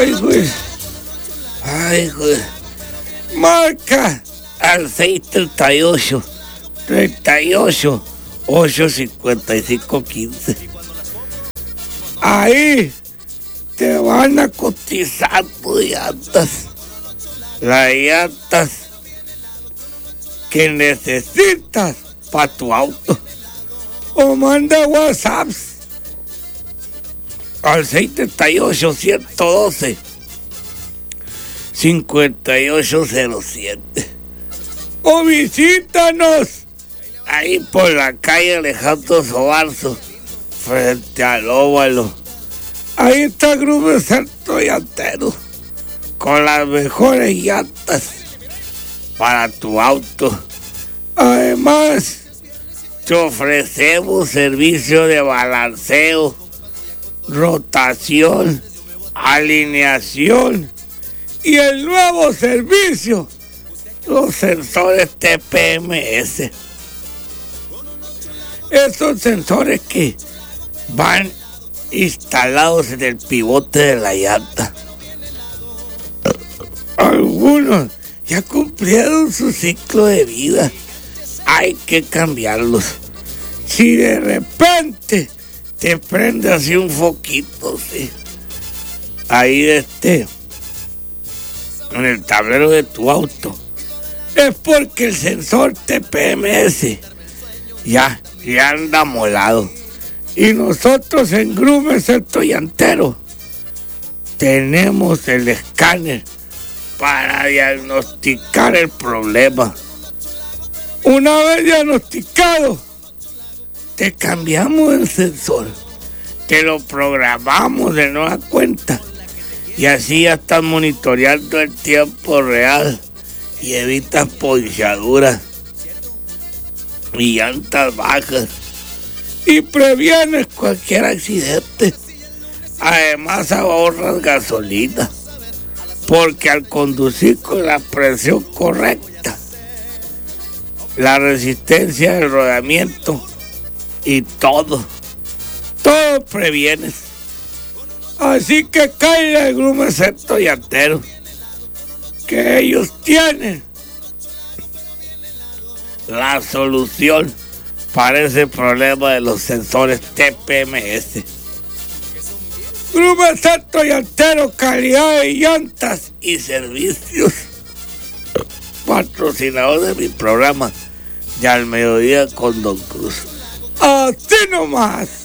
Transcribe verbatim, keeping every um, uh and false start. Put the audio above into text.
Ay, güey. Ay, güey. Marca al seis treinta y ocho, treinta y ocho, ocho cincuenta y cinco quince. Ahí te van a cotizar tus llantas. Las llantas que necesitas para tu auto. O manda WhatsApps al seis treinta y ocho, ciento doce, cincuenta y ocho cero siete. O visítanos ahí por la calle Alejandro Sobarzo, frente al óvalo. Ahí está Grupo Centro Llantero, con las mejores llantas para tu auto. Además, te ofrecemos servicio de balanceo, rotación, alineación y el nuevo servicio, los sensores T P M S. Estos sensores que van instalados en el pivote de la llanta. Algunos ya cumplieron su ciclo de vida. Hay que cambiarlos. Si de repente te prende así un foquito, ¿sí?, ahí este, en el tablero de tu auto, es porque el sensor T P M S ya, ya anda molado. Y nosotros en Grupo Centro Llantero tenemos el escáner para diagnosticar el problema. Una vez diagnosticado, te cambiamos el sensor, te lo programamos de nueva cuenta y así ya estás monitoreando el tiempo real y evitas ponchaduras y llantas bajas y previenes cualquier accidente. Además ahorras gasolina, porque al conducir con la presión correcta, la resistencia del rodamiento y todo, todo previenes. Así que cállate el Grupo Centro Llantero, que ellos tienen la solución para ese problema de los sensores T P M S. Grupo Centro Llantero, calidad de llantas y servicios. Patrocinador de mi programa de Al Mediodía con Don Cruz. Así nomás.